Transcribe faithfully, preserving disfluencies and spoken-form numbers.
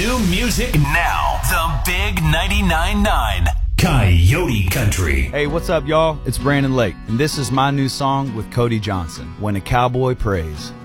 New music now. The Big ninety-nine point nine Coyote Country. Hey, what's up, y'all? It's Brandon Lake, and this is my new song with Cody Johnson, When a Cowboy Prays.